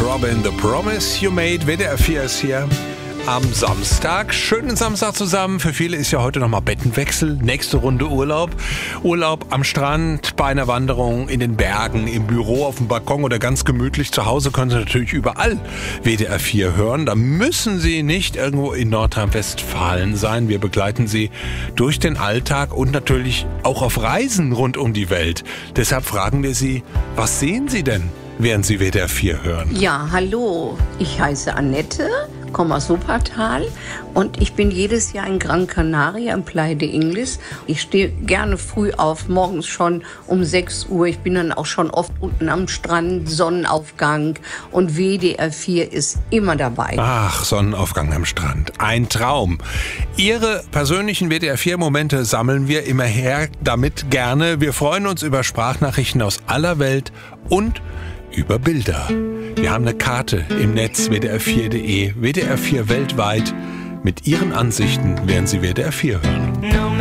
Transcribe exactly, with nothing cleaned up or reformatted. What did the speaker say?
Robin, The Promise You Made. W D R vier ist hier am Samstag. Schönen Samstag zusammen. Für viele ist ja heute nochmal Bettenwechsel. Nächste Runde Urlaub. Urlaub am Strand, bei einer Wanderung, in den Bergen, im Büro, auf dem Balkon oder ganz gemütlich zu Hause. Können Sie natürlich überall W D R vier hören. Da müssen Sie nicht irgendwo in Nordrhein-Westfalen sein. Wir begleiten Sie durch den Alltag und natürlich auch auf Reisen rund um die Welt. Deshalb fragen wir Sie, was sehen Sie denn, während Sie W D R vier hören? Ja, hallo. Ich heiße Annette, komme aus Wuppertal und ich bin jedes Jahr in Gran Canaria im Playa de Ingles. Ich stehe gerne früh auf, morgens schon um sechs Uhr. Ich bin dann auch schon oft unten am Strand, Sonnenaufgang, und W D R vier ist immer dabei. Ach, Sonnenaufgang am Strand. Ein Traum. Ihre persönlichen W D R vier Momente sammeln wir immer her damit gerne. Wir freuen uns über Sprachnachrichten aus aller Welt und über Bilder. Wir haben eine Karte im Netz w d r vier punkt d e, W D R vier weltweit. Mit Ihren Ansichten werden Sie W D R vier hören.